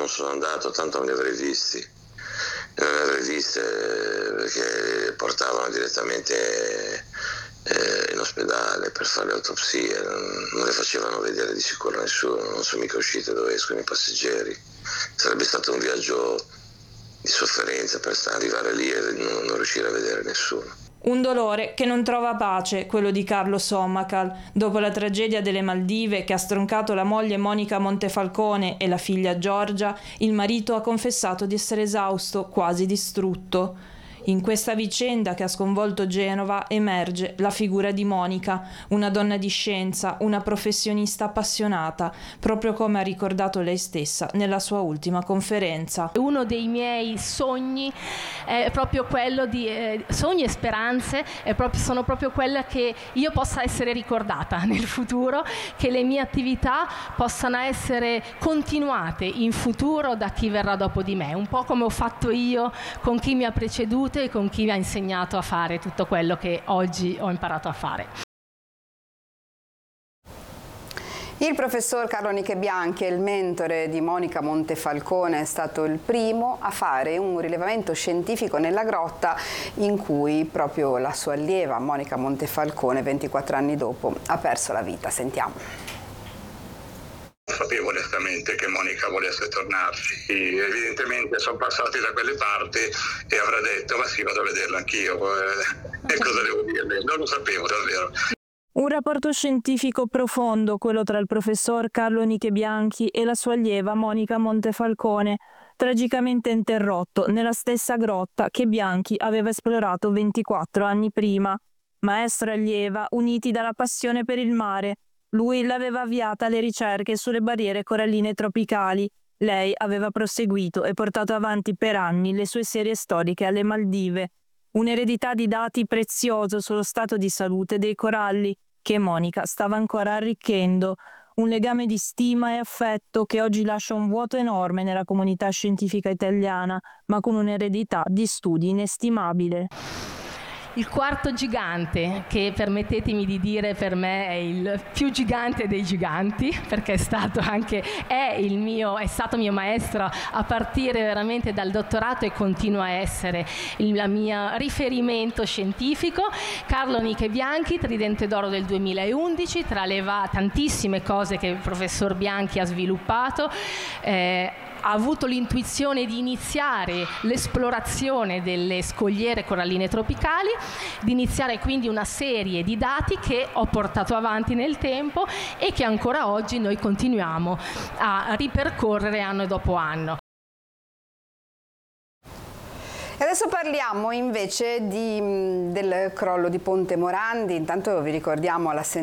non sono andato, tanto non li avrei visti. Non le avrei viste perché portavano direttamente in ospedale per fare le autopsie, non le facevano vedere di sicuro nessuno, non sono mica uscite dove escono i passeggeri. Sarebbe stato un viaggio di sofferenza per arrivare lì e non riuscire a vedere nessuno. Un dolore che non trova pace, quello di Carlo Sommacal. Dopo la tragedia delle Maldive che ha stroncato la moglie Monica Montefalcone e la figlia Giorgia, il marito ha confessato di essere esausto, quasi distrutto. In questa vicenda che ha sconvolto Genova emerge la figura di Monica, una donna di scienza, una professionista appassionata, proprio come ha ricordato lei stessa nella sua ultima conferenza. Uno dei miei sogni è proprio quello di sogni e speranze, sono proprio quella che io possa essere ricordata nel futuro, che le mie attività possano essere continuate in futuro da chi verrà dopo di me, un po' come ho fatto io con chi mi ha preceduto e con chi mi ha insegnato a fare tutto quello che oggi ho imparato a fare. Il professor Carlo Nichebianchi, il mentore di Monica Montefalcone, è stato il primo a fare un rilevamento scientifico nella grotta in cui proprio la sua allieva Monica Montefalcone, 24 anni dopo, ha perso la vita. Sentiamo. Sapevo onestamente che Monica volesse tornarci, evidentemente sono passati da quelle parti e avrà detto ma sì, vado a vederlo anch'io, e cosa devo dirle? Non lo sapevo davvero. Un rapporto scientifico profondo, quello tra il professor Carlo Nichebianchi e la sua allieva Monica Montefalcone, tragicamente interrotto nella stessa grotta che Bianchi aveva esplorato 24 anni prima. Maestro e allieva uniti dalla passione per il mare. Lui l'aveva avviata alle ricerche sulle barriere coralline tropicali. Lei aveva proseguito e portato avanti per anni le sue serie storiche alle Maldive. Un'eredità di dati prezioso sullo stato di salute dei coralli che Monica stava ancora arricchendo. Un legame di stima e affetto che oggi lascia un vuoto enorme nella comunità scientifica italiana, ma con un'eredità di studi inestimabile. Il quarto gigante, che permettetemi di dire per me è il più gigante dei giganti, perché è stato mio maestro a partire veramente dal dottorato e continua a essere il mio riferimento scientifico. Carlo Nichebianchi, Tridente d'Oro del 2011, tra le tantissime cose che il professor Bianchi ha sviluppato, ha avuto l'intuizione di iniziare l'esplorazione delle scogliere coralline tropicali, di iniziare quindi una serie di dati che ho portato avanti nel tempo e che ancora oggi noi continuiamo a ripercorrere anno dopo anno. E adesso parliamo invece del crollo di Ponte Morandi. Intanto vi ricordiamo la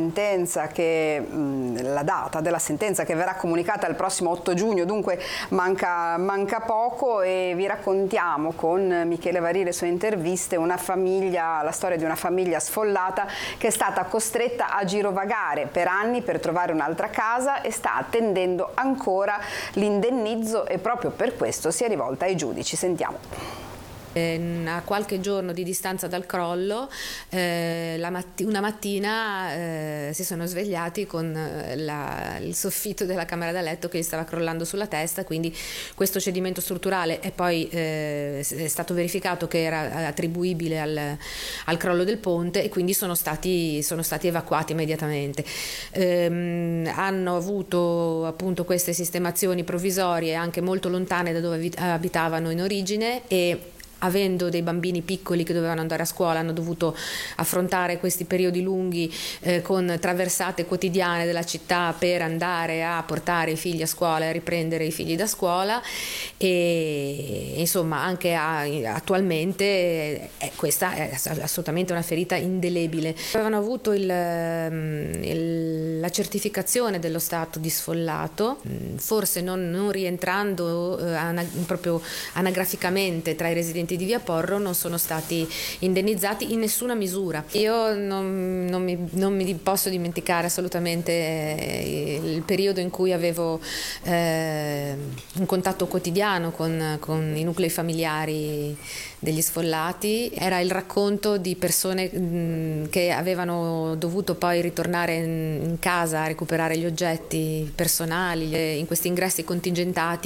data della sentenza che verrà comunicata il prossimo 8 giugno, dunque manca poco, e vi raccontiamo con Michele Varì le sue interviste la storia di una famiglia sfollata che è stata costretta a girovagare per anni per trovare un'altra casa e sta attendendo ancora l'indennizzo, e proprio per questo si è rivolta ai giudici. Sentiamo. A qualche giorno di distanza dal crollo, una mattina si sono svegliati con il soffitto della camera da letto che gli stava crollando sulla testa, quindi questo cedimento strutturale è poi è stato verificato che era attribuibile al crollo del ponte, e quindi sono stati evacuati immediatamente. Hanno avuto appunto queste sistemazioni provvisorie anche molto lontane da dove abitavano in origine, e avendo dei bambini piccoli che dovevano andare a scuola hanno dovuto affrontare questi periodi lunghi con traversate quotidiane della città per andare a portare i figli a scuola e a riprendere i figli da scuola, e insomma anche attualmente questa è assolutamente una ferita indelebile. Avevano avuto la certificazione dello stato di sfollato, forse non rientrando proprio anagraficamente tra i residenti di Via Porro, non sono stati indennizzati in nessuna misura. Io non mi posso dimenticare assolutamente il periodo in cui avevo un contatto quotidiano con i nuclei familiari degli sfollati. Era il racconto di persone che avevano dovuto poi ritornare in casa a recuperare gli oggetti personali in questi ingressi contingentati.